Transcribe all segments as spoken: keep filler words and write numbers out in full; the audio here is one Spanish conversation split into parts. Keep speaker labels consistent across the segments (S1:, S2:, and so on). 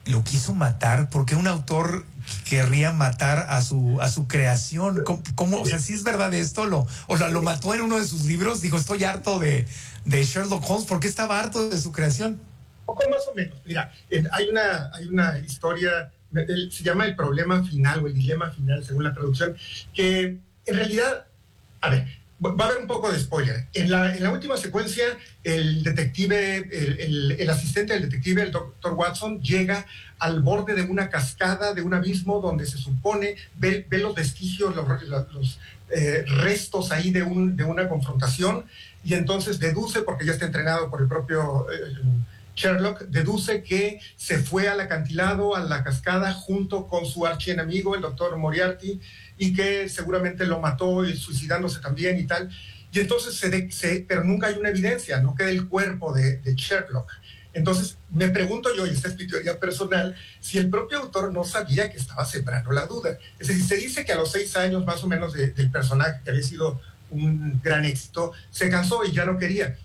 S1: lo quiso matar? ¿Por qué un autor querría matar a su a su creación? ¿Cómo, cómo o sea, si es verdad esto? Lo, o sea, lo mató en uno de sus libros. Dijo, estoy harto de, de Sherlock Holmes. ¿Por qué estaba harto de su creación?
S2: Poco más o menos. Mira, eh, hay, una, hay una historia, el, se llama El problema final o el dilema final, según la traducción, que en realidad, a ver, va a haber un poco de spoiler. En la, en la última secuencia, el detective, el, el, el asistente del detective, el doctor Watson, llega al borde de una cascada, de un abismo, donde se supone, ve, ve los vestigios, los, los eh, restos ahí de, un, de una confrontación, y entonces deduce, porque ya está entrenado por el propio eh, Sherlock, deduce que se fue al acantilado, a la cascada, junto con su archienemigo, el doctor Moriarty, y que seguramente lo mató, y suicidándose también y tal. Y entonces, se de, se, pero nunca hay una evidencia, no queda el cuerpo de, de Sherlock. Entonces, me pregunto yo, y esta es mi teoría personal, si el propio autor no sabía que estaba sembrando la duda. Es decir, se dice que a los seis años más o menos de, del personaje, que había sido un gran éxito, se cansó y ya no quería.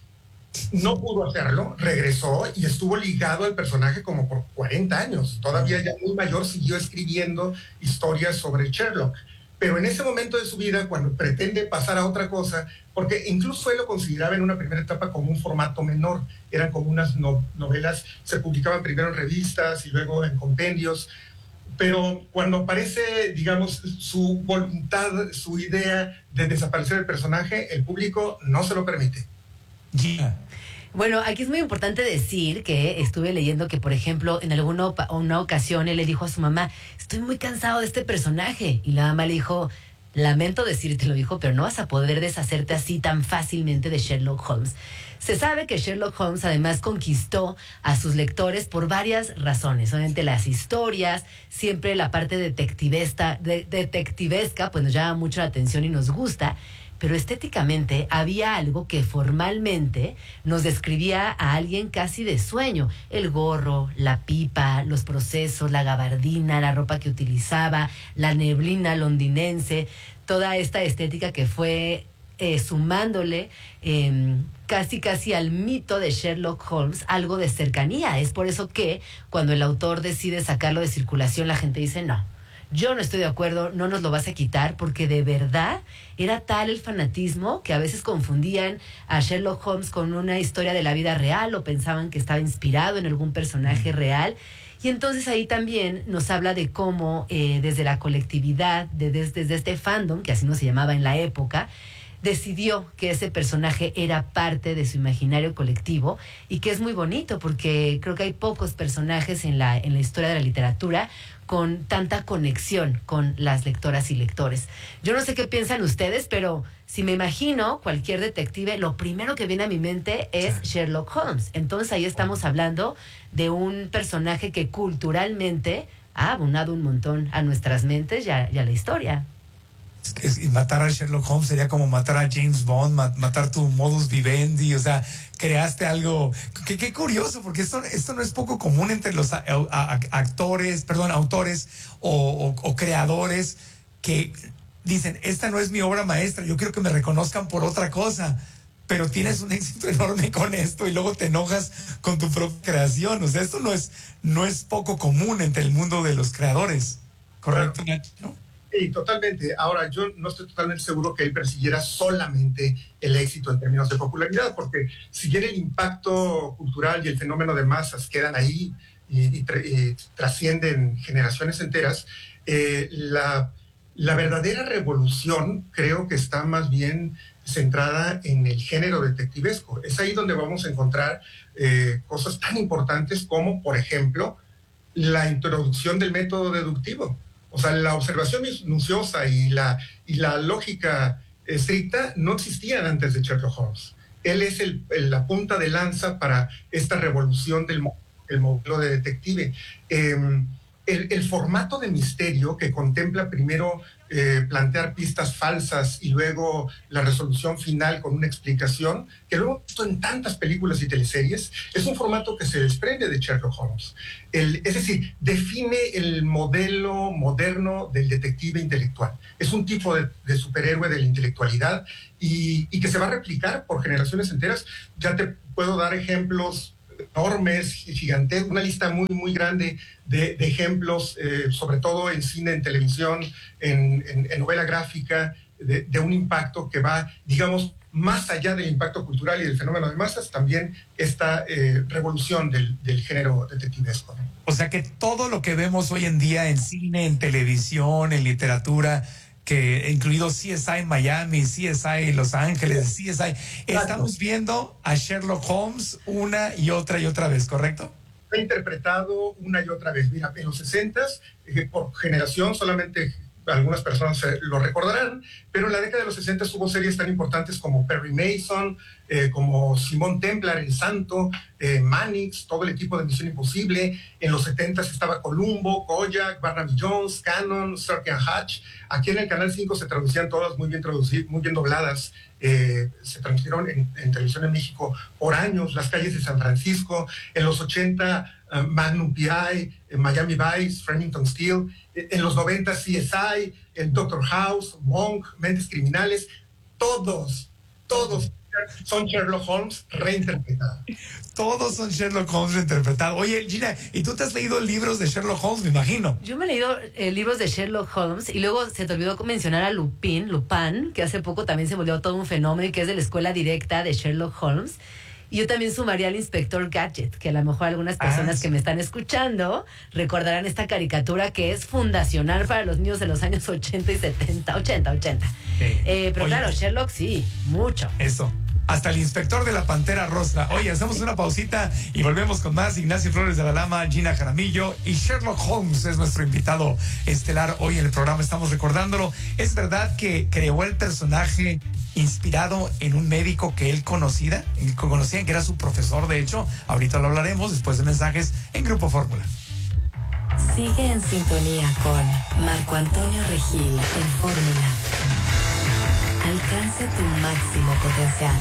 S2: No pudo hacerlo, regresó y estuvo ligado al personaje como por cuarenta años. Todavía ya muy mayor siguió escribiendo historias sobre Sherlock. Pero en ese momento de su vida, cuando pretende pasar a otra cosa, porque incluso él lo consideraba en una primera etapa como un formato menor, eran como unas no, novelas, se publicaban primero en revistas y luego en compendios, pero cuando aparece, digamos, su voluntad, su idea de desaparecer el personaje, el público no se lo permite.
S1: Yeah.
S3: Bueno, aquí es muy importante decir que estuve leyendo que, por ejemplo, en alguna una ocasión él le dijo a su mamá, estoy muy cansado de este personaje. Y la mamá le dijo, lamento decírtelo, hijo, pero no vas a poder deshacerte así tan fácilmente de Sherlock Holmes. Se sabe que Sherlock Holmes además conquistó a sus lectores por varias razones. Obviamente las historias, siempre la parte detectivesta, de, detectivesca, pues nos llama mucho la atención y nos gusta. Pero estéticamente había algo que formalmente nos describía a alguien casi de sueño. El gorro, la pipa, los procesos, la gabardina, la ropa que utilizaba, la neblina londinense, toda esta estética que fue eh, sumándole eh, casi casi al mito de Sherlock Holmes algo de cercanía. Es por eso que cuando el autor decide sacarlo de circulación, la gente dice no. Yo no estoy de acuerdo, no nos lo vas a quitar, porque de verdad era tal el fanatismo que a veces confundían a Sherlock Holmes con una historia de la vida real o pensaban que estaba inspirado en algún personaje real. Y entonces ahí también nos habla de cómo eh, desde la colectividad, de, desde, desde este fandom, que así no se llamaba en la época, decidió que ese personaje era parte de su imaginario colectivo y que es muy bonito porque creo que hay pocos personajes en la, en la historia de la literatura con tanta conexión con las lectoras y lectores. Yo no sé qué piensan ustedes, pero si me imagino cualquier detective, lo primero que viene a mi mente es Sherlock Holmes. Entonces ahí estamos hablando de un personaje que culturalmente ha abonado un montón a nuestras mentes y a, y a la historia.
S1: Es, es, matar a Sherlock Holmes sería como matar a James Bond, ma, matar tu modus vivendi, o sea, creaste algo. Qué, qué curioso, porque esto, esto no es poco común entre los a, a, actores, perdón, autores o, o, o creadores que dicen, esta no es mi obra maestra, yo quiero que me reconozcan por otra cosa, pero tienes un éxito enorme con esto y luego te enojas con tu propia creación. O sea, esto no es, no es poco común entre el mundo de los creadores, ¿correcto, Nacho? ¿No?
S2: Sí, totalmente. Ahora, yo no estoy totalmente seguro que él persiguiera solamente el éxito en términos de popularidad, porque si bien el impacto cultural y el fenómeno de masas quedan ahí y, y, tra y trascienden generaciones enteras, eh, la, la verdadera revolución creo que está más bien centrada en el género detectivesco. Es ahí donde vamos a encontrar eh, cosas tan importantes como, por ejemplo, la introducción del método deductivo. O sea, la observación minuciosa y la, y la lógica estricta no existían antes de Sherlock Holmes. Él es el, el, la punta de lanza para esta revolución del el modelo de detective. Eh, el, el formato de misterio que contempla primero eh, plantear pistas falsas y luego la resolución final con una explicación, que lo hemos visto en tantas películas y teleseries, es un formato que se desprende de Sherlock Holmes. El, es decir, define el modelo moderno del detective intelectual. Es un tipo de, de superhéroe de la intelectualidad y, y que se va a replicar por generaciones enteras. Ya te puedo dar ejemplos enormes, gigantes, una lista muy, muy grande de, de ejemplos, eh, sobre todo en cine, en televisión, en, en, en novela gráfica, de, de un impacto que va, digamos, más allá del impacto cultural y del fenómeno de masas, también esta eh, revolución del, del género detectivesco.
S1: O sea que todo lo que vemos hoy en día en cine, en televisión, en literatura, que incluido C S I en Miami, C S I en Los Ángeles, C S I, estamos viendo a Sherlock Holmes una y otra y otra vez, ¿correcto?
S2: Fue interpretado una y otra vez. Mira, en los sesentas, eh, por generación, solamente algunas personas eh, lo recordarán, pero en la década de los sesenta hubo series tan importantes como Perry Mason, eh, como Simón Templar, El Santo, eh, Mannix, todo el equipo de Misión Imposible. En los setentas estaba Columbo, Kojak, Barnaby Jones, Cannon, Starkey and Hutch. Aquí en el Canal cinco se traducían todas muy bien traducidas, muy bien dobladas. Eh, se transmitieron en, en televisión en México por años. Las calles de San Francisco. En los ochenta, uh, Magnum P I, eh, Miami Vice, Remington Steele. Eh, en los noventa, C S I, el Doctor House, Monk, Mentes Criminales. Todos, todos son Sherlock Holmes reinterpretados.
S1: Todos son Sherlock Holmes reinterpretados. Oye, Gina, ¿y tú te has leído libros de Sherlock Holmes, me imagino?
S3: Yo me he leído eh, libros de Sherlock Holmes y luego se te olvidó mencionar a Lupin, Lupin, que hace poco también se volvió todo un fenómeno y que es de la escuela directa de Sherlock Holmes. Y yo también sumaría al Inspector Gadget, que a lo mejor algunas personas ah, sí. que me están escuchando recordarán esta caricatura que es fundacional para los niños de los años ochenta y setenta, ochenta, ochenta. Sí. Eh, pero Oye, claro, Sherlock sí, mucho.
S1: Eso. Hasta el inspector de la Pantera Rosa. Oye, hacemos una pausita y volvemos con más. Ignacio Flores de la Lama, Gina Jaramillo y Sherlock Holmes es nuestro invitado estelar hoy en el programa. Estamos recordándolo. Es verdad que creó el personaje inspirado en un médico que él conocía, que conocía, que era su profesor, de hecho. Ahorita lo hablaremos después de mensajes en Grupo Fórmula.
S4: Sigue en sintonía con Marco Antonio Regil en Fórmula. Alcanza tu máximo potencial.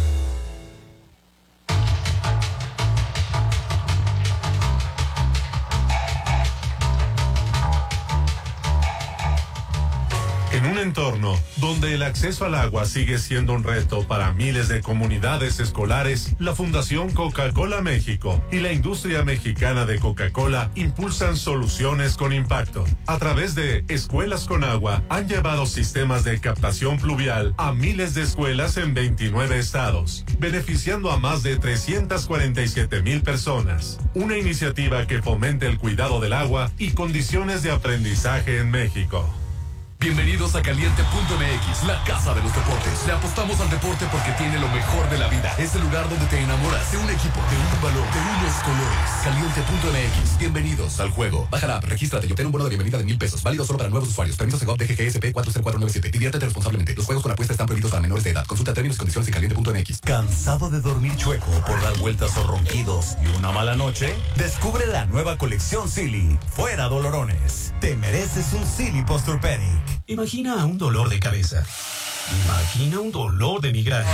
S5: En un entorno donde el acceso al agua sigue siendo un reto para miles de comunidades escolares, la Fundación Coca-Cola México y la industria mexicana de Coca-Cola impulsan soluciones con impacto. A través de Escuelas con Agua, han llevado sistemas de captación pluvial a miles de escuelas en veintinueve estados, beneficiando a más de trescientas cuarenta y siete mil personas. Una iniciativa que fomenta el cuidado del agua y condiciones de aprendizaje en México.
S6: Bienvenidos a Caliente punto M X, la casa de los deportes. Le apostamos al deporte porque tiene lo mejor de la vida. Es el lugar donde te enamoras de un equipo, de un balón, de unos colores. Caliente punto M X, bienvenidos al juego. Baja la app, regístrate y obtén un bono de bienvenida de mil pesos. Válido solo para nuevos usuarios. Permiso Segov D G G S P cuatro cero cuatro nueve siete. Diviértete responsablemente. Los juegos con apuesta están prohibidos para menores de edad. Consulta términos y condiciones en Caliente punto M X.
S7: ¿Cansado de dormir chueco por dar vueltas o ronquidos y una mala noche? Descubre la nueva colección Silly. Fuera dolorones. Te mereces un Silly Posturpedic.
S8: Imagina un dolor de cabeza. Imagina un dolor de migraña.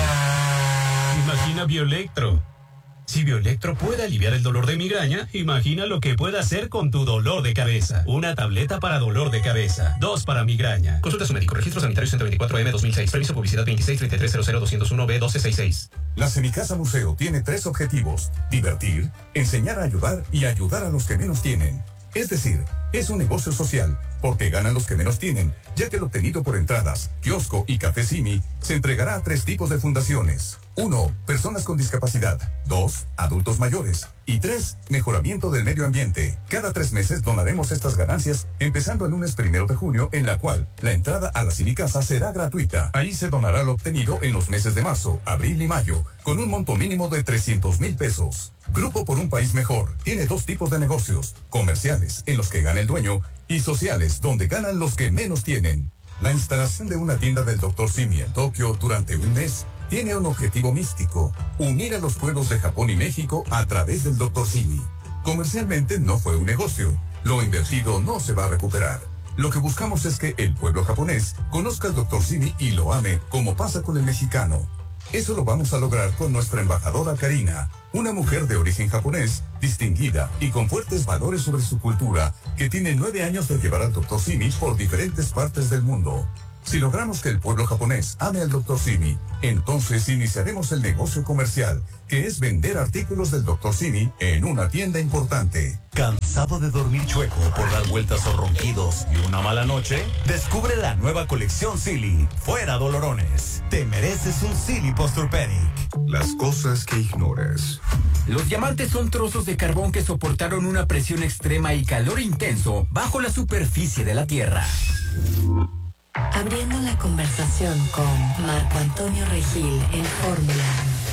S8: Imagina Bioelectro. Si Bioelectro puede aliviar el dolor de migraña, imagina lo que puede hacer con tu dolor de cabeza. Una tableta para dolor de cabeza. Dos para migraña. Consulta a su médico. Registro sanitario ciento veinticuatro M dos mil seis. Permiso publicidad veintiséis treinta y tres cero cero doscientos uno B doce sesenta y seis.
S9: La Semicasa Museo tiene tres objetivos: divertir, enseñar a ayudar y ayudar a los que menos tienen. Es decir, es un negocio social, porque ganan los que menos tienen, ya que lo obtenido por entradas, kiosco y café Simi se entregará a tres tipos de fundaciones. Uno, personas con discapacidad. Dos, adultos mayores. Y tres, mejoramiento del medio ambiente. Cada tres meses donaremos estas ganancias, empezando el lunes primero de junio, en la cual la entrada a la Semicasa será gratuita. Ahí se donará lo obtenido en los meses de marzo, abril y mayo, con un monto mínimo de trescientos mil pesos. Grupo por un País Mejor tiene dos tipos de negocios: comerciales, en los que gana el dueño, y sociales, donde ganan los que menos tienen. La instalación de una tienda del doctor Simi en Tokio durante un mes tiene un objetivo místico: unir a los pueblos de Japón y México a través del doctor Simi. Comercialmente no fue un negocio. Lo invertido no se va a recuperar. Lo que buscamos es que el pueblo japonés conozca al doctor Simi y lo ame, como pasa con el mexicano. Eso lo vamos a lograr con nuestra embajadora Karina, una mujer de origen japonés, distinguida y con fuertes valores sobre su cultura, que tiene nueve años de llevar al doctor Simi por diferentes partes del mundo. Si logramos que el pueblo japonés ame al doctor Simi, entonces iniciaremos el negocio comercial, que es vender artículos del doctor Simi en una tienda importante.
S7: ¿Cansado de dormir chueco por dar vueltas o ronquidos y una mala noche? Descubre la nueva colección Silly, fuera dolorones. Te mereces un Silly Posturepedic.
S9: Las cosas que ignoras.
S10: Los diamantes son trozos de carbón que soportaron una presión extrema y calor intenso bajo la superficie de la Tierra.
S4: Abriendo la conversación con Marco Antonio Regil en Fórmula.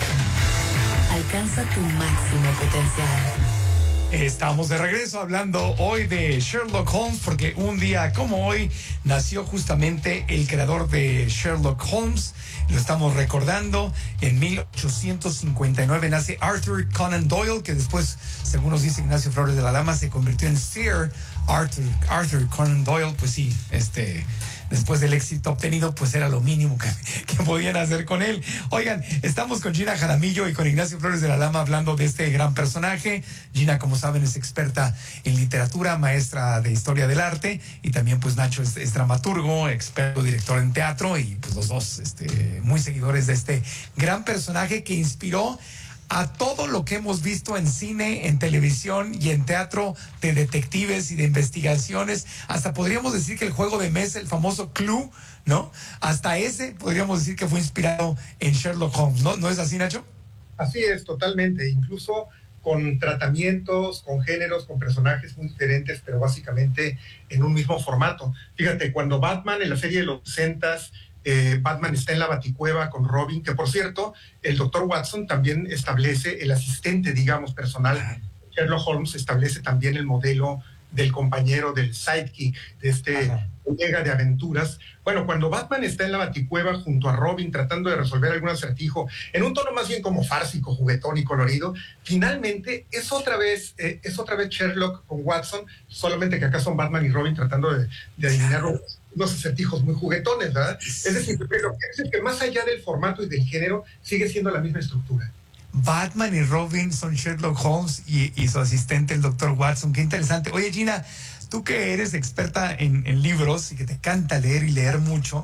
S4: Alcanza tu máximo potencial.
S1: Estamos de regreso hablando hoy de Sherlock Holmes, porque un día como hoy nació justamente el creador de Sherlock Holmes. Lo estamos recordando. En mil ochocientos cincuenta y nueve nace Arthur Conan Doyle, que después, según nos dice Ignacio Flores de la Dama, se convirtió en Sir Arthur, Arthur Conan Doyle. Pues sí, este... después del éxito obtenido, pues era lo mínimo que, que podían hacer con él. Oigan, estamos con Gina Jaramillo y con Ignacio Flores de la Dama hablando de este gran personaje. Gina, como saben, es experta en literatura, maestra de historia del arte, y también pues Nacho es, es dramaturgo, experto, director en teatro, y pues los dos este, muy seguidores de este gran personaje que inspiró a todo lo que hemos visto en cine, en televisión y en teatro, de detectives y de investigaciones. Hasta podríamos decir que el juego de mesa, el famoso Clue, ¿no? Hasta ese podríamos decir que fue inspirado en Sherlock Holmes, ¿no? ¿No es así, Nacho?
S2: Así es, totalmente. Incluso con tratamientos, con géneros, con personajes muy diferentes, pero básicamente en un mismo formato. Fíjate, cuando Batman en la serie de los sesentas, Eh, Batman está en la Baticueva con Robin, que por cierto, el doctor Watson también establece el asistente, digamos, personal. Sherlock Holmes establece también el modelo del compañero, del sidekick, de este colega de aventuras. Bueno, cuando Batman está en la Baticueva junto a Robin tratando de resolver algún acertijo, en un tono más bien como fársico, juguetón y colorido, finalmente es otra vez, eh, es otra vez Sherlock con Watson, solamente que acá son Batman y Robin tratando de, de adivinar unos acertijos muy juguetones, ¿verdad? Es decir, lo que es que más allá del formato y del género, sigue siendo la misma estructura.
S1: Batman y Robin son Sherlock Holmes y, y su asistente, el doctor Watson. Qué interesante. Oye, Gina, tú que eres experta en, en libros y que te encanta leer y leer mucho,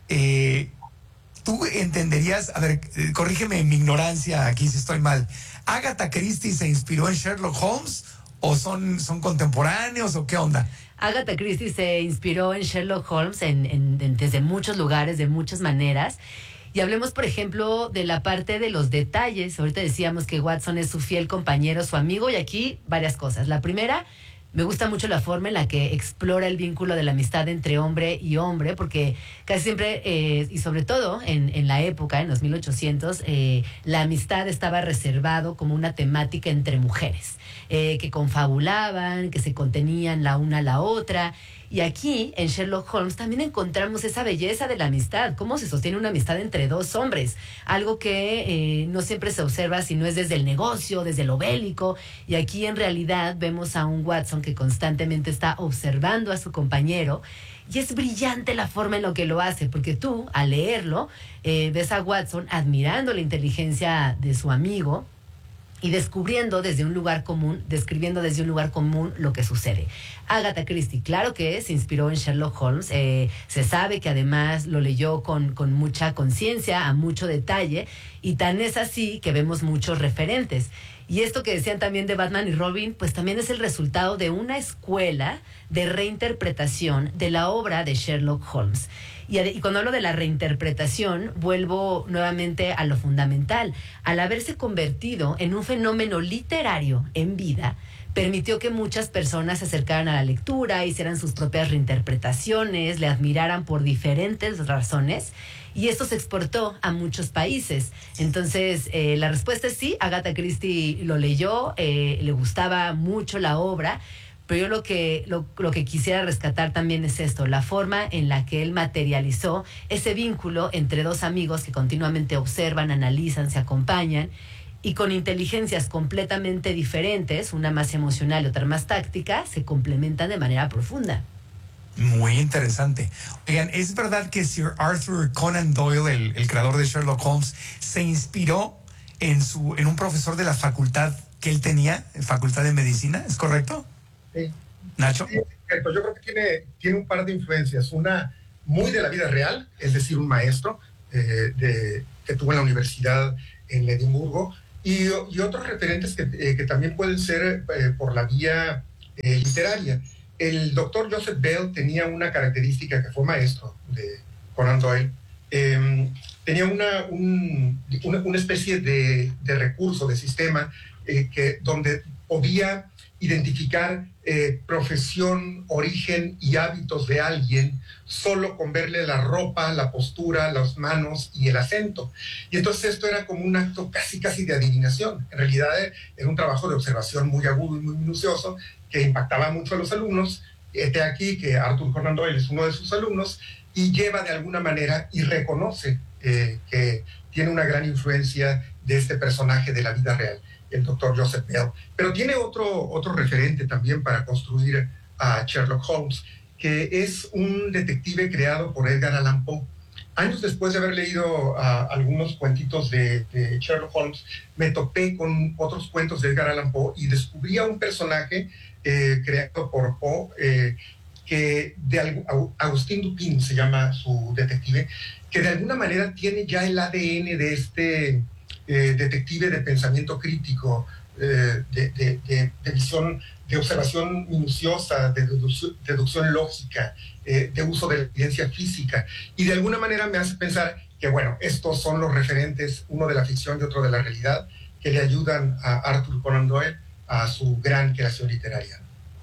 S1: eh, tú entenderías, a ver, eh, corrígeme mi ignorancia aquí si estoy mal, ¿Agatha Christie se inspiró en Sherlock Holmes o son, son contemporáneos o qué onda?
S3: Agatha Christie se inspiró en Sherlock Holmes en, en, en, desde muchos lugares, de muchas maneras. Y hablemos, por ejemplo, de la parte de los detalles. Ahorita decíamos que Watson es su fiel compañero, su amigo, y aquí varias cosas. La primera, me gusta mucho la forma en la que explora el vínculo de la amistad entre hombre y hombre, porque casi siempre, eh, y sobre todo en, en la época, en los mil ochocientos, eh, la amistad estaba reservado como una temática entre mujeres, eh, que confabulaban, que se contenían la una a la otra. Y aquí, en Sherlock Holmes, también encontramos esa belleza de la amistad, cómo se sostiene una amistad entre dos hombres, algo que eh, no siempre se observa si no es desde el negocio, desde lo bélico, y aquí en realidad vemos a un Watson que constantemente está observando a su compañero, y es brillante la forma en la que lo hace, porque tú, al leerlo, eh, ves a Watson admirando la inteligencia de su amigo, y descubriendo desde un lugar común, describiendo desde un lugar común lo que sucede. Agatha Christie, claro que se inspiró en Sherlock Holmes, eh, se sabe que además lo leyó con, con mucha conciencia, a mucho detalle, y tan es así que vemos muchos referentes. Y esto que decían también de Batman y Robin, pues también es el resultado de una escuela de reinterpretación de la obra de Sherlock Holmes. Y, y cuando hablo de la reinterpretación, vuelvo nuevamente a lo fundamental. Al haberse convertido en un fenómeno literario en vida, permitió que muchas personas se acercaran a la lectura, hicieran sus propias reinterpretaciones, le admiraran por diferentes razones, y esto se exportó a muchos países. Entonces, eh, la respuesta es sí, Agatha Christie lo leyó, eh, le gustaba mucho la obra, pero yo lo que, lo, lo que quisiera rescatar también es esto, la forma en la que él materializó ese vínculo entre dos amigos que continuamente observan, analizan, se acompañan, y con inteligencias completamente diferentes, una más emocional y otra más táctica, se complementan de manera profunda.
S1: Muy interesante. Oigan, ¿es verdad que Sir Arthur Conan Doyle, el, el creador de Sherlock Holmes, se inspiró en, su, en un profesor de la facultad que él tenía, facultad de medicina? ¿Es correcto?
S2: Sí.
S1: ¿Nacho?
S2: Sí, yo creo que tiene, tiene un par de influencias. Una, muy de la vida real, es decir, un maestro eh, de, que tuvo en la universidad en Edimburgo, y, y otros referentes que, eh, que también pueden ser eh, por la vía eh, literaria. El doctor Joseph Bell tenía una característica, que fue maestro de Conan Doyle. Eh, tenía una, un, una, una especie de, de recurso, de sistema, eh, que, donde podía identificar eh, profesión, origen y hábitos de alguien solo con verle la ropa, la postura, las manos y el acento. Y entonces esto era como un acto casi, casi de adivinación. En realidad era un trabajo de observación muy agudo y muy minucioso que impactaba mucho a los alumnos. Este aquí que Arthur Conan Doyle es uno de sus alumnos y lleva de alguna manera y reconoce eh, que tiene una gran influencia de este personaje de la vida real, el doctor Joseph Bell. Pero tiene otro, otro referente también para construir a Sherlock Holmes, que es un detective creado por Edgar Allan Poe. Años después de haber leído uh, algunos cuentitos de, de Sherlock Holmes, me topé con otros cuentos de Edgar Allan Poe y descubrí a un personaje eh, creado por Poe, eh, que de Agustín Dupin se llama su detective, que de alguna manera tiene ya el A D N de este eh, detective de pensamiento crítico, eh, de, de, de, de visión, de observación minuciosa, de deducción, deducción lógica, eh, de uso de la evidencia física. Y de alguna manera me hace pensar que, bueno, estos son los referentes, uno de la ficción y otro de la realidad, que le ayudan a Arthur Conan Doyle a su gran creación literaria.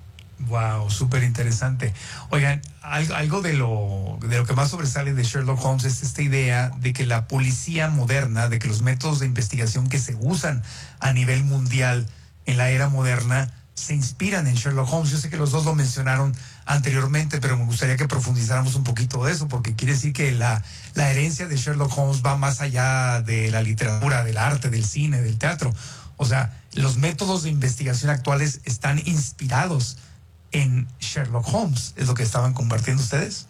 S1: Wow, súper interesante. Oigan, algo, algo de lo de lo que más sobresale de Sherlock Holmes es esta idea de que la policía moderna, de que los métodos de investigación que se usan a nivel mundial en la era moderna se inspiran en Sherlock Holmes. Yo sé que los dos lo mencionaron anteriormente, pero me gustaría que profundizáramos un poquito de eso, porque quiere decir que la, la herencia de Sherlock Holmes va más allá de la literatura, del arte, del cine, del teatro. O sea, los métodos de investigación actuales están inspirados en Sherlock Holmes, ¿es lo que estaban compartiendo ustedes?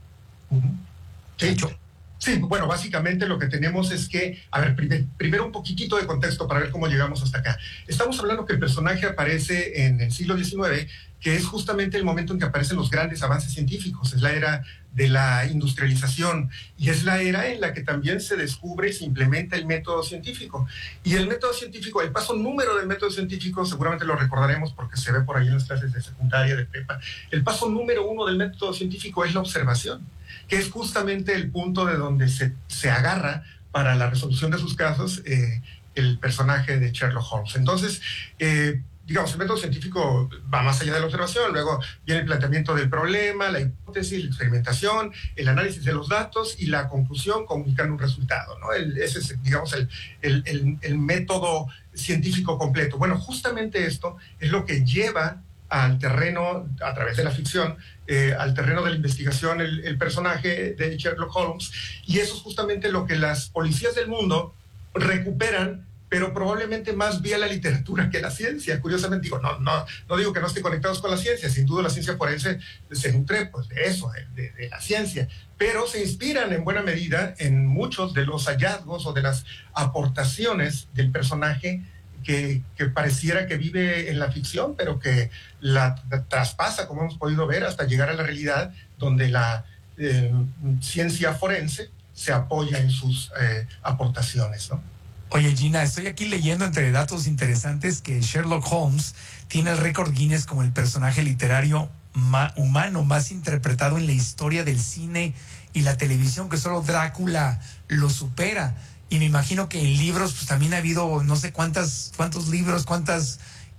S2: Sí, sí, bueno, básicamente lo que tenemos es que, a ver, primer, primero un poquitito de contexto para ver cómo llegamos hasta acá. Estamos hablando que el personaje aparece en el siglo diecinueve, que es justamente el momento en que aparecen los grandes avances científicos, es la era de la industrialización y es la era en la que también se descubre y se implementa el método científico. Y el método científico, el paso número del método científico, seguramente lo recordaremos porque se ve por ahí en las clases de secundaria, de prepa, el paso número uno del método científico es la observación, que es justamente el punto de donde se, se agarra para la resolución de sus casos eh, el personaje de Sherlock Holmes. Entonces, eh, digamos, el método científico va más allá de la observación, luego viene el planteamiento del problema, la hipótesis, la experimentación, el análisis de los datos y la conclusión comunicando un resultado, ¿no? El, ese es, digamos, el, el, el, el método científico completo. Bueno, justamente esto es lo que lleva al terreno, a través de la ficción, eh, al terreno de la investigación el, el personaje de Sherlock Holmes, y eso es justamente lo que las policías del mundo recuperan, pero probablemente más vía la literatura que la ciencia. Curiosamente, digo, no, no, no digo que no estén conectados con la ciencia, sin duda la ciencia forense se nutre pues, de eso, de, de, de la ciencia, pero se inspiran en buena medida en muchos de los hallazgos o de las aportaciones del personaje que, que pareciera que vive en la ficción, pero que la, la traspasa, como hemos podido ver, hasta llegar a la realidad, donde la eh, ciencia forense se apoya en sus eh, aportaciones, ¿no?
S1: Oye, Gina, estoy aquí leyendo entre datos interesantes que Sherlock Holmes tiene el récord Guinness como el personaje literario ma- humano más interpretado en la historia del cine y la televisión, que solo Drácula lo supera. Y me imagino que en libros pues también ha habido no sé cuántas, cuántos libros, cuántas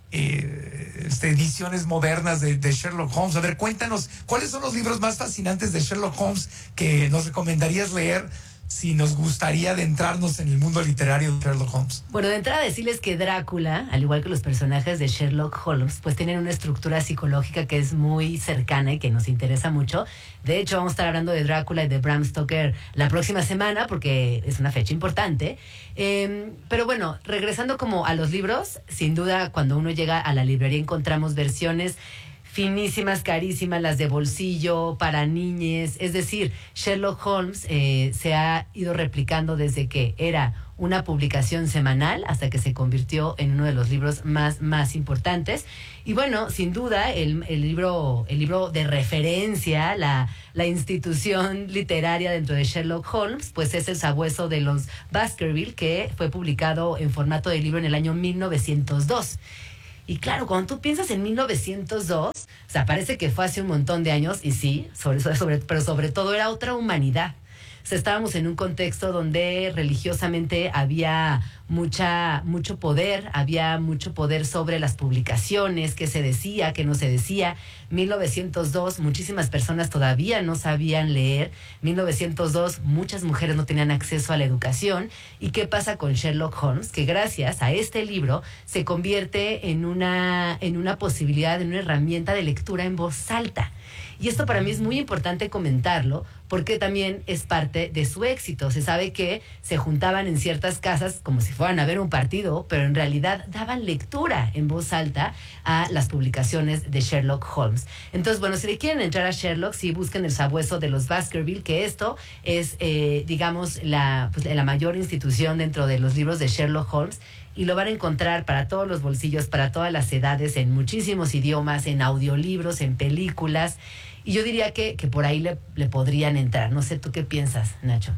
S1: eh, este, ediciones modernas de, de Sherlock Holmes. A ver, cuéntanos, ¿cuáles son los libros más fascinantes de Sherlock Holmes que nos recomendarías leer si nos gustaría adentrarnos en el mundo literario de Sherlock Holmes?
S3: Bueno, de entrada decirles que Drácula, al igual que los personajes de Sherlock Holmes, pues tienen una estructura psicológica que es muy cercana y que nos interesa mucho. De hecho, vamos a estar hablando de Drácula y de Bram Stoker la próxima semana porque es una fecha importante. Eh, pero bueno, regresando como a los libros, sin duda cuando uno llega a la librería encontramos versiones finísimas, carísimas, las de bolsillo, para niñes. Es decir, Sherlock Holmes eh, se ha ido replicando desde que era una publicación semanal hasta que se convirtió en uno de los libros más, más importantes. Y bueno, sin duda, el, el libro, el libro de referencia, la, la institución literaria dentro de Sherlock Holmes, pues es El sabueso de los Baskerville, que fue publicado en formato de libro en el año mil novecientos dos. Y claro, cuando tú piensas en mil novecientos dos, o sea, parece que fue hace un montón de años, y sí, sobre, sobre, pero sobre todo era otra humanidad. O sea, estábamos en un contexto donde religiosamente había mucha, mucho poder, había mucho poder sobre las publicaciones, qué se decía, qué no se decía. mil novecientos dos, muchísimas personas todavía no sabían leer. mil novecientos dos, muchas mujeres no tenían acceso a la educación. ¿Y qué pasa con Sherlock Holmes? Que gracias a este libro se convierte en una, en una posibilidad, en una herramienta de lectura en voz alta. Y esto para mí es muy importante comentarlo, porque también es parte de su éxito. Se sabe que se juntaban en ciertas casas como si fueran a ver un partido, pero en realidad daban lectura en voz alta a las publicaciones de Sherlock Holmes. Entonces, bueno, si le quieren entrar a Sherlock, sí, busquen El sabueso de los Baskerville, que esto es, eh, digamos, la, pues, la mayor institución dentro de los libros de Sherlock Holmes. Y lo van a encontrar para todos los bolsillos, para todas las edades, en muchísimos idiomas, en audiolibros, en películas. Y yo diría que, que por ahí le, le podrían entrar. No sé, ¿tú qué piensas, Nacho?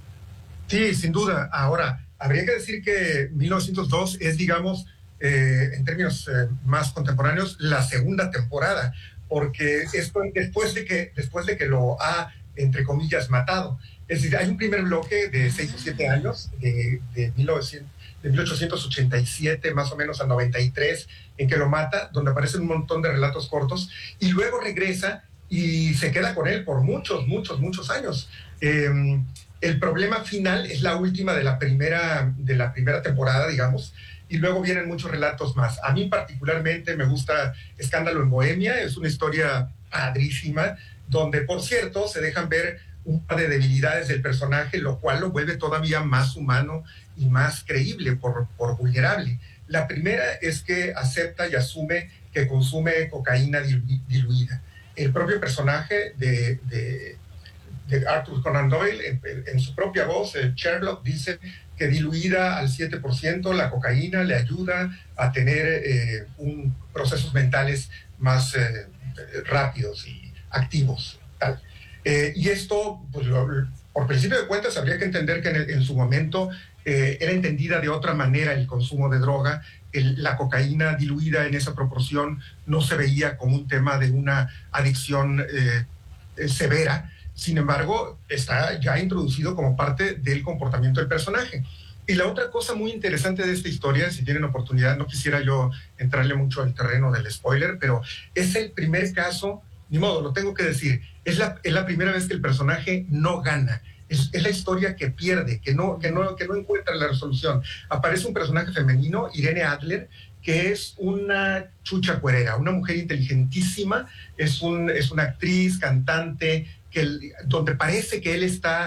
S2: Sí, sin duda. Ahora, habría que decir que mil novecientos dos es, digamos, eh, en términos eh, más contemporáneos, la segunda temporada, porque esto después de que, después de que lo ha, entre comillas, matado. Es decir, hay un primer bloque de seis o siete años, de, de mil novecientos de mil ochocientos ochenta y siete más o menos a noventa y tres, en que lo mata, donde aparecen un montón de relatos cortos, y luego regresa y se queda con él por muchos, muchos, muchos años. Eh, el problema final es la última de la primera, de la primera temporada, digamos, y luego vienen muchos relatos más. A mí particularmente me gusta Escándalo en Bohemia, es una historia padrísima, donde, por cierto, se dejan ver un par de debilidades del personaje, lo cual lo vuelve todavía más humano y más creíble por, por vulnerable. La primera es que acepta y asume que consume cocaína dilu- diluida. El propio personaje de, de, de Arthur Conan Doyle, en, en su propia voz, el Sherlock, dice que diluida al siete por ciento la cocaína le ayuda a tener eh, un, procesos mentales más eh, rápidos y activos, tal. Eh, y esto, pues, lo, por principio de cuentas, habría que entender que en, el, en su momento eh, era entendida de otra manera el consumo de droga. El, la cocaína diluida en esa proporción no se veía como un tema de una adicción eh, eh, severa. Sin embargo, está ya introducido como parte del comportamiento del personaje. Y la otra cosa muy interesante de esta historia, si tienen oportunidad, no quisiera yo entrarle mucho al terreno del spoiler, pero es el primer caso, ni modo, lo tengo que decir, es la, es la primera vez que el personaje no gana. Es, es la historia que pierde, que no, que, no, que no encuentra la resolución. Aparece un personaje femenino, Irene Adler, que es una chucha cuerera, una mujer inteligentísima, es, un, es una actriz, cantante, que el, donde parece que él está...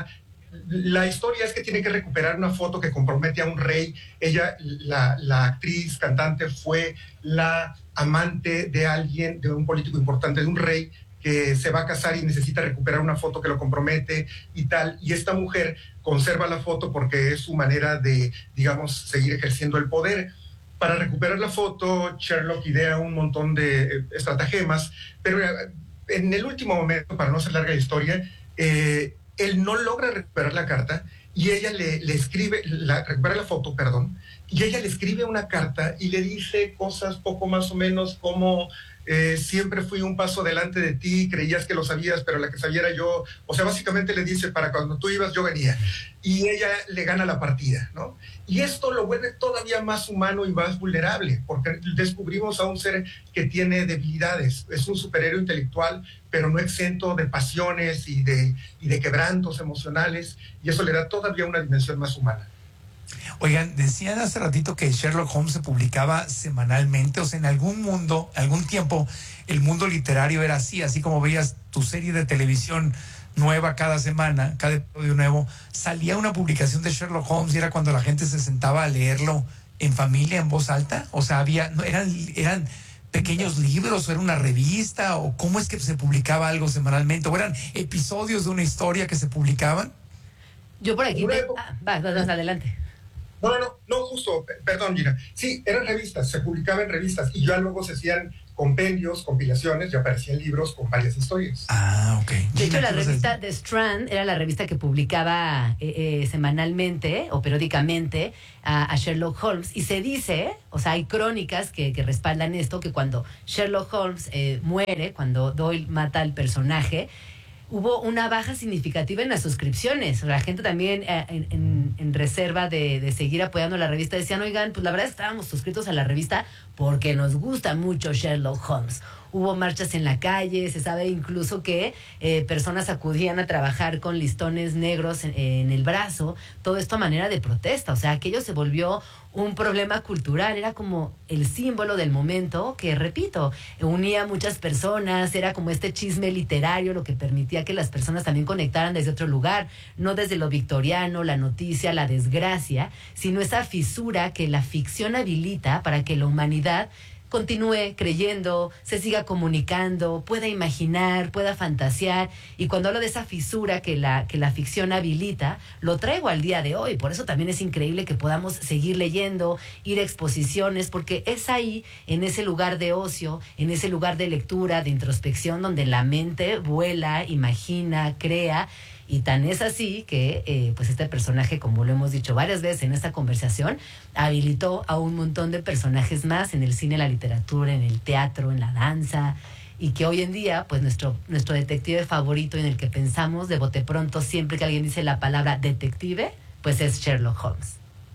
S2: La historia es que tiene que recuperar una foto que compromete a un rey. Ella, la, la actriz, cantante, fue la amante de alguien, de un político importante, de un rey, que se va a casar y necesita recuperar una foto que lo compromete y tal. Y esta mujer conserva la foto porque es su manera de, digamos, seguir ejerciendo el poder. Para recuperar la foto, Sherlock idea un montón de estratagemas, pero en el último momento, para no hacer larga la historia, eh, él no logra recuperar la carta y ella le, le escribe, la, recupera la foto, perdón, y ella le escribe una carta y le dice cosas poco más o menos como eh, siempre fui un paso delante de ti, creías que lo sabías, pero la que sabía era yo. O sea, básicamente le dice, para cuando tú ibas, yo venía. Y ella le gana la partida, ¿no? Y esto lo vuelve todavía más humano y más vulnerable, porque descubrimos a un ser que tiene debilidades. Es un superhéroe intelectual, pero no exento de pasiones y de, y de quebrantos emocionales, y eso le da todavía una dimensión más humana.
S1: Oigan, decían hace ratito que Sherlock Holmes se publicaba semanalmente, o sea, en algún mundo, algún tiempo, el mundo literario era así, así como veías tu serie de televisión nueva cada semana, cada episodio nuevo, salía una publicación de Sherlock Holmes y era cuando la gente se sentaba a leerlo en familia, en voz alta. O sea, había, no, eran, eran pequeños libros o era una revista o cómo es que se publicaba algo semanalmente o eran episodios de una historia que se publicaban?
S3: Yo por aquí...
S2: Una
S3: Te...
S2: época-
S3: Ah, vas, vas, vas, adelante.
S2: No, no, no, no, justo, pe- perdón, Gina. Sí, eran revistas, se publicaban en revistas y ya luego se hacían compendios, compilaciones, ya aparecían libros con varias historias.
S1: Ah, ok.
S3: De
S1: Gina,
S3: hecho, la
S1: ¿qué vas a
S3: revista
S1: decir?
S3: The Strand era la revista que publicaba eh, eh, semanalmente o periódicamente a, a Sherlock Holmes. Y se dice, o sea, hay crónicas que, que respaldan esto, que cuando Sherlock Holmes eh, muere, cuando Doyle mata al personaje, hubo una baja significativa en las suscripciones. La gente también eh, en, en- en reserva de, de seguir apoyando la revista decían, oigan, pues la verdad es que estábamos suscritos a la revista porque nos gusta mucho Sherlock Holmes. Hubo marchas en la calle, se sabe incluso que eh, personas acudían a trabajar con listones negros en, en el brazo, todo esto a manera de protesta. O sea, aquello se volvió un problema cultural, era como el símbolo del momento que, repito, unía a muchas personas, era como este chisme literario, lo que permitía que las personas también conectaran desde otro lugar, no desde lo victoriano, la noticia, la desgracia, sino esa fisura que la ficción habilita para que la humanidad continúe creyendo, se siga comunicando, pueda imaginar, pueda fantasear. Y cuando hablo de esa fisura que la, que la ficción habilita, lo traigo al día de hoy. Por eso también es increíble que podamos seguir leyendo, ir a exposiciones, porque es ahí, en ese lugar de ocio, en ese lugar de lectura, de introspección, donde la mente vuela, imagina, crea. Y tan es así que eh, pues este personaje, como lo hemos dicho varias veces en esta conversación, habilitó a un montón de personajes más en el cine, en la literatura, en el teatro, en la danza, y que hoy en día, pues nuestro, nuestro detective favorito en el que pensamos de bote pronto siempre que alguien dice la palabra detective, pues es Sherlock Holmes.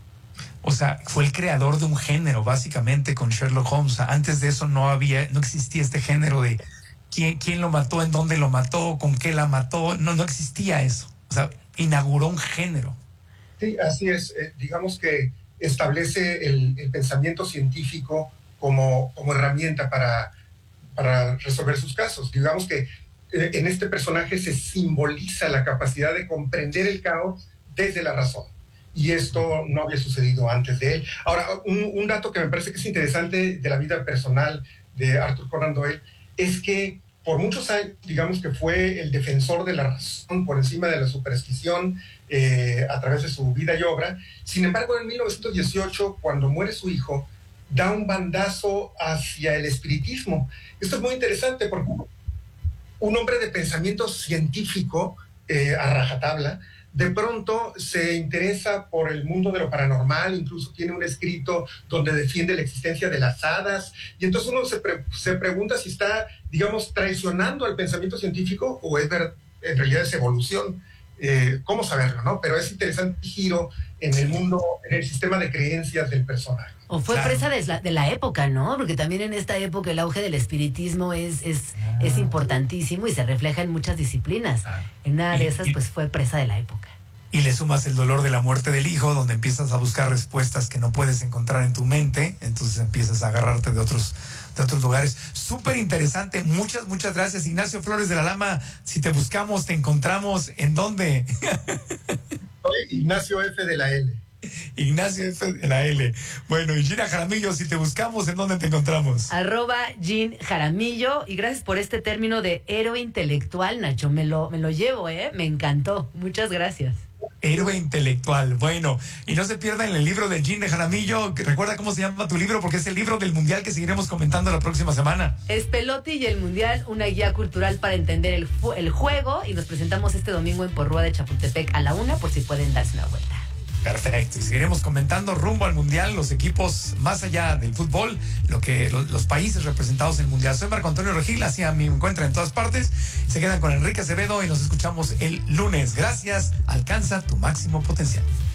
S1: O sea, fue el creador de un género, básicamente, con Sherlock Holmes. Antes de eso no había, no existía este género de quién, quién lo mató, en dónde lo mató, con qué la mató. No, no existía eso. O sea, inauguró un género.
S2: Sí, así es. Eh, digamos que establece el, el pensamiento científico como, como herramienta para, para resolver sus casos. Digamos que eh, en este personaje se simboliza la capacidad de comprender el caos desde la razón. Y esto no había sucedido antes de él. Ahora, un, un dato que me parece que es interesante de la vida personal de Arthur Conan Doyle es que por muchos años, digamos que fue el defensor de la razón por encima de la superstición eh, a través de su vida y obra. Sin embargo, en mil novecientos dieciocho, cuando muere su hijo, da un bandazo hacia el espiritismo. Esto es muy interesante porque un hombre de pensamiento científico eh, a rajatabla, de pronto se interesa por el mundo de lo paranormal, incluso tiene un escrito donde defiende la existencia de las hadas, y entonces uno se, pre se pregunta si está, digamos, traicionando al pensamiento científico o es ver en realidad es evolución. Eh, ¿Cómo saberlo, no? Pero es interesante el giro en el mundo, en el sistema de creencias del personaje.
S3: O fue
S1: Claro.
S3: presa de la, de la época, ¿no? Porque también en esta época el auge del espiritismo es, es, es importantísimo y se refleja en muchas disciplinas. En una de
S1: Y-
S3: esas,
S1: y-
S3: pues fue presa de la época.
S1: Y le sumas el dolor de la muerte del hijo, donde empiezas a buscar respuestas que no puedes encontrar en tu mente, entonces empiezas a agarrarte de otros, de otros lugares. Súper interesante, muchas, muchas gracias. Ignacio Flores de la Lama, si te buscamos, te encontramos, ¿en dónde?
S2: Soy Ignacio F. de la L.
S1: Ignacio F. de la L. Bueno, y Gina Jaramillo, si te buscamos, ¿en dónde te encontramos?
S3: Arroba Jean Jaramillo. Y gracias por este término de héroe intelectual, Nacho. Me lo, me lo llevo, ¿eh? Me encantó. Muchas gracias.
S1: Héroe intelectual. Bueno, y no se pierdan el libro de Jean de Jaramillo. que Recuerda cómo se llama tu libro, porque es el libro del Mundial que seguiremos comentando la próxima semana.
S3: Es Pelotti y el Mundial, una guía cultural para entender el, el juego. Y nos presentamos este domingo en Porrúa de Chapultepec a la una, por si pueden darse una vuelta.
S1: Perfecto, y seguiremos comentando rumbo al Mundial, los equipos más allá del fútbol, lo que los, los países representados en el Mundial. Soy Marco Antonio Regil, así a mí me encuentran en todas partes. Se quedan con Enrique Acevedo y nos escuchamos el lunes. Gracias, alcanza tu máximo potencial.